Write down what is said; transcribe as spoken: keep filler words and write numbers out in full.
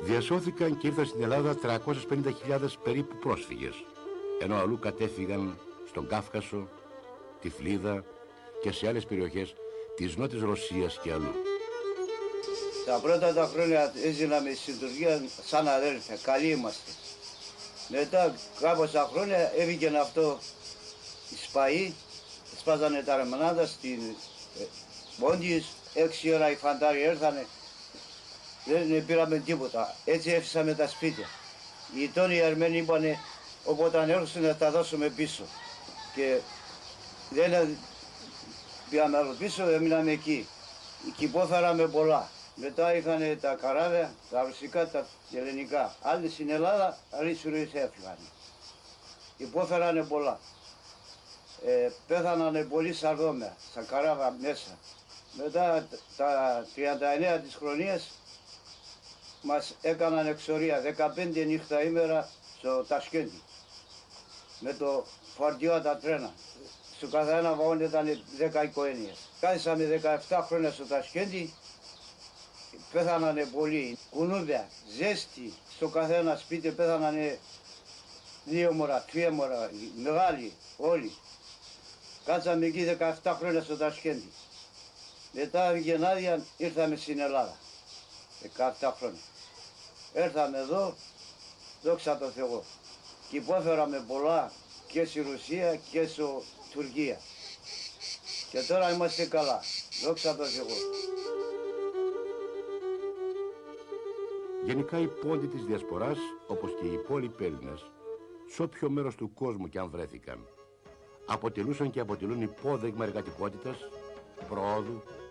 Διασώθηκαν και ήρθαν στην Ελλάδα τριακόσιες πενήντα χιλιάδες περίπου πρόσφυγες, ενώ αλλού κατέφυγαν στον Κάφκασο, τη Φλίδα και σε άλλες περιοχές της Νότιας Ρωσίας και αλλού. Τα πρώτα τα χρόνια έζηναμε στην Τουρκία σαν αδέλφια, καλοί είμαστε. Μετά κάποια χρόνια έβγαινε αυτό οι σπαοί, σπάζανε τα ρεμνάντα στην Πόντιες, έξι ώρα οι φαντάροι έρθανε, δεν πήραμε τίποτα, έτσι έφυσαμε τα σπίτια. Οι γειτόνοι οι Αρμένοι είπανε, όποτε έρθουν να τα δώσουμε πίσω. Και δεν πήγαμε άλλο πίσω, έμειναμε εκεί. Εκεί υπόφεραμε πολλά. Μετά είχαν τα καράβια, τα ρωσικά, τα ελληνικά. Άλλοι στην Ελλάδα, άλλοι στους Ρωσίες έφυγαν. Υπόφερανε πολλά. Ε, πέθανανε πολλοί σαρδόμια, στα καράβια μέσα. Μετά τα τριάντα εννέα της χρονίας μας έκαναν εξορία, δεκαπέντε νύχτα ημέρα στο Τασκέντι. Με το φορτίο τα τρένα. Στο καθένα βαγόνι ήταν δέκα οικογένειες. Κάθισαμε δεκαεπτά χρόνια στο Τασκέντι, πέθανανε πολλοί. Κουνούδια, ζέστη, στο καθένα σπίτι πέθανανε δύο μωρά, τρία μωρά, μεγάλοι, όλοι. Κάτσαμε εκεί δεκαεπτά χρόνια στο Τασκέντι. Μετά Γενάδια ήρθαμε στην Ελλάδα, δεκαεπτά χρόνια. Έρθαμε εδώ, δόξα τω Θεώ. Και υπόφεραμε πολλά και στη Ρωσία και στη Τουρκία. Και τώρα είμαστε καλά, δόξα τω Θεώ. Γενικά οι πόντοι της Διασποράς, όπως και οι υπόλοιποι Έλληνες, σε όποιο μέρος του κόσμου και αν βρέθηκαν, αποτελούσαν και αποτελούν υπόδειγμα εργατικότητας, προόδου